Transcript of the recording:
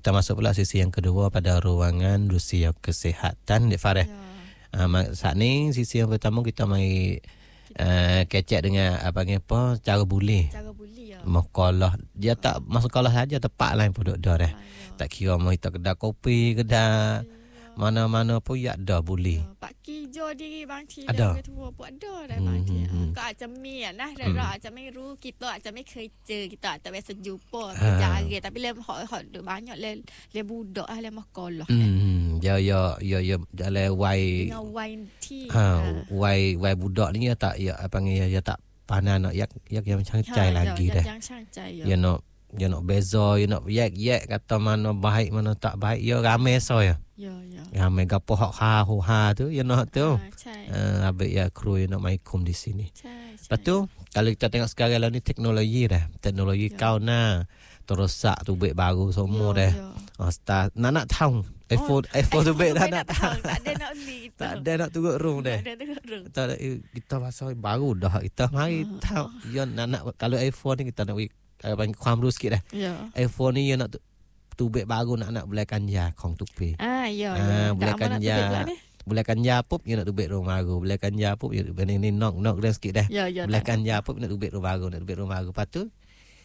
kita masuk pula sisi yang kedua pada ruangan Rusia kesihatan Dek Farah. Saat ni sisi yang pertama kita mai kecek dengan cara boleh. Masalah dia tak masalah saja tepat lain pun dah. Tak kira mau kita kedai kopi, kedai mana-mana pun ya dah boleh. Pak Kijo diri bang Ci ada tua pun ada dah bang Ci. Kau macam ni nah dah macam ni ru kita macam ni kerja kita tak biasa jumpa berjari tapi le hot banyak le budak le makolah. Ya le wai dengan wine tea. Wai budak ni ya tak ya panggil ya tak pandai nak yak yang macam cai lagi dah. Ya nak beza, ya nak yak kata mana baik mana tak baik. Ya ramai so ya. Ya. Ramai gapo hak ha tu ya nak tu. Habis ya kru ya nak mai kum di sini. Lepas tu kalau kita tengok sekarang lah ni teknologi dah. Teknologi kau nah terosak tu baik baru semua dah. Start nak tahu iPhone tu baik dah nak tahu. Tak ada nak beli kita. Tak ada nak turut room dah. Kita pasal baru dah kita mari tahu. Ya nak kalau iPhone ni kita nak panggil kuam dulu sikit dah. iPhone ni ya nak tubik baru nak boleh kanja kong tupi. Boleh kanja. Boleh kanja pop ya nak tubik rumah baru. Boleh kanja pop ya ni knock dah sikit dah. Boleh kanja pop nak tubik rumah baru, Lepas tu